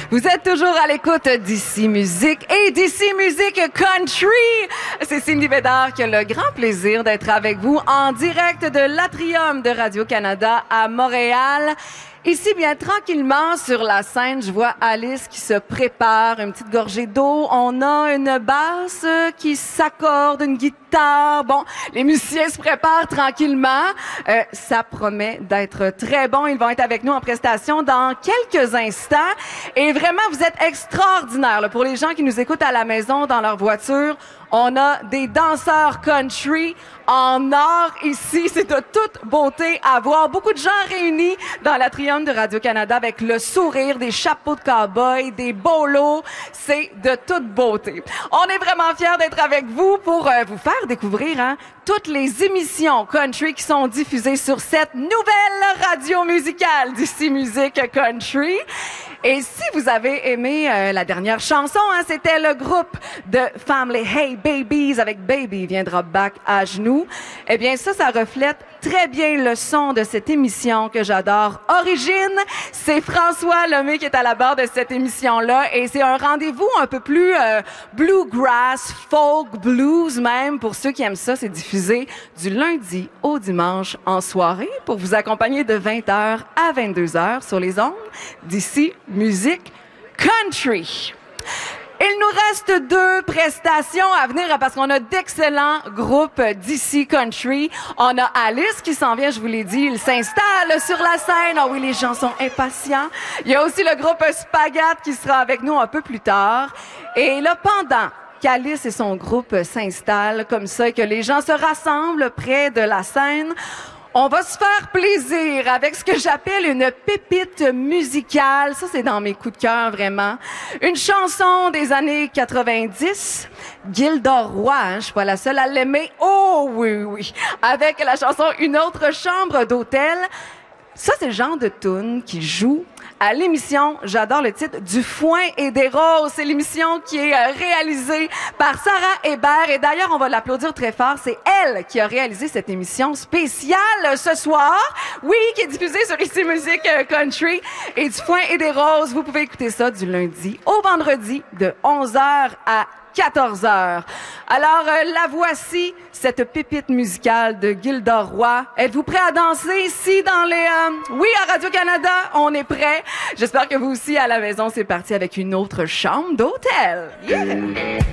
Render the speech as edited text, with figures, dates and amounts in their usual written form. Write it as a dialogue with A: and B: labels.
A: Vous êtes toujours à l'écoute d'Ici Musique et d'Ici Musique Country. C'est Cindy Bédard qui a le grand plaisir d'être avec vous en direct de l'Atrium de Radio-Canada à Montréal. Ici, bien tranquillement, sur la scène, je vois Alice qui se prépare, une petite gorgée d'eau. On a une basse qui s'accorde, une guitare. Bon, les musiciens se préparent tranquillement. Ça promet d'être très bon. Ils vont être avec nous en prestation dans quelques instants. Et vraiment, vous êtes extraordinaires. Là. Pour les gens qui nous écoutent à la maison, dans leur voiture, on a des danseurs country en or ici. C'est de toute beauté à voir. Beaucoup de gens réunis dans l'Atrium de Radio-Canada avec le sourire, des chapeaux de cow-boy, des bolos. C'est de toute beauté. On est vraiment fiers d'être avec vous pour vous faire découvrir toutes les émissions country qui sont diffusées sur cette nouvelle radio musicale d'Ici Musique Country. Et si vous avez aimé la dernière chanson, c'était le groupe de Family Hey Babies avec Baby vient drop back à genoux. Eh bien, ça reflète très bien le son de cette émission que j'adore. Origine, c'est François Lemay qui est à la barre de cette émission-là et c'est un rendez-vous un peu plus bluegrass, folk, blues même. Pour ceux qui aiment ça, c'est diffusé du lundi au dimanche en soirée pour vous accompagner de 20h à 22h sur les ondes d'Ici Musique Country. Il nous reste 2 prestations à venir parce qu'on a d'excellents groupes d'ici country. On a Alice qui s'en vient, je vous l'ai dit, il s'installe sur la scène. Ah oui, les gens sont impatients. Il y a aussi le groupe Spagat qui sera avec nous un peu plus tard. Et là, pendant qu'Alice et son groupe s'installent comme ça et que les gens se rassemblent près de la scène, on va se faire plaisir avec ce que j'appelle une pépite musicale. Ça, c'est dans mes coups de cœur, vraiment. Une chanson des années 90. Gilda Roy, je suis pas la seule à l'aimer. Oh oui, oui. Avec la chanson Une autre chambre d'hôtel. Ça, c'est le genre de tune qui joue à l'émission, j'adore le titre, Du foin et des roses. C'est l'émission qui est réalisée par Sarah Hébert. Et d'ailleurs, on va l'applaudir très fort. C'est elle qui a réalisé cette émission spéciale ce soir. Oui, qui est diffusée sur Ici Musique Country. Et Du foin et des roses, vous pouvez écouter ça du lundi au vendredi de 11h à 14h. Alors, la voici, cette pépite musicale de Gilda Roy. Êtes-vous prêts à danser ici dans les... Oui, à Radio-Canada, on est prêts. J'espère que vous aussi, à la maison, c'est parti avec Une autre chambre d'hôtel. Yeah!